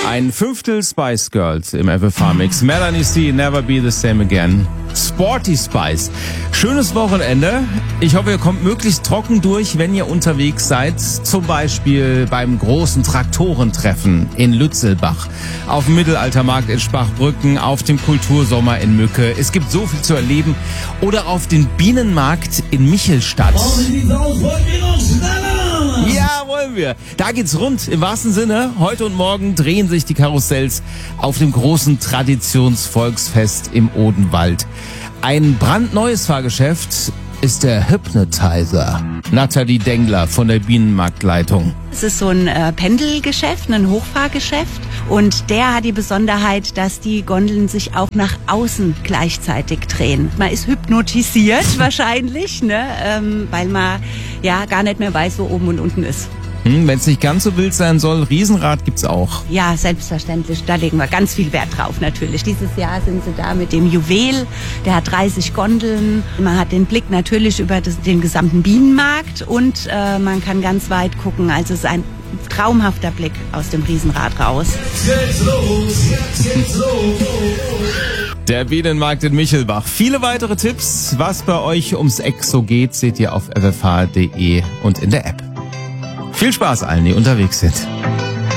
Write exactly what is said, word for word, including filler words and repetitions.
Ein Fünftel Spice Girls im F F H-Mix. Melanie C, Never Be the Same Again. Sporty Spice. Schönes Wochenende. Ich hoffe, ihr kommt möglichst trocken durch, wenn ihr unterwegs seid. Zum Beispiel beim großen Traktorentreffen in Lützelbach, auf dem Mittelaltermarkt in Spachbrücken, auf dem Kultursommer in Mücke. Es gibt so viel zu erleben. Oder auf den Bienenmarkt in Michelstadt. Ja, wollen wir. Da geht's rund, im wahrsten Sinne. Heute und morgen drehen sich die Karussells auf dem großen Traditionsvolksfest im Odenwald. Ein brandneues Fahrgeschäft ist der Hypnotizer. Nathalie Dengler von der Bienenmarktleitung. Es ist so ein äh, Pendelgeschäft, ein Hochfahrgeschäft. Und der hat die Besonderheit, dass die Gondeln sich auch nach außen gleichzeitig drehen. Man ist hypnotisiert wahrscheinlich, ne? ähm, weil man ja gar nicht mehr weiß, wo oben und unten ist. Hm, wenn es nicht ganz so wild sein soll, Riesenrad gibt's auch. Ja, selbstverständlich. Da legen wir ganz viel Wert drauf natürlich. Dieses Jahr sind sie da mit dem Juwel. Der hat dreißig Gondeln. Man hat den Blick natürlich über das, den gesamten Bienenmarkt und äh, man kann ganz weit gucken. Also es ist ein traumhafter Blick aus dem Riesenrad raus. Jetzt geht's los, jetzt geht's los. Der Bienenmarkt in Michelbach. Viele weitere Tipps, was bei euch ums Eck so geht, seht ihr auf f f h punkt d e und in der App. Viel Spaß allen, die unterwegs sind.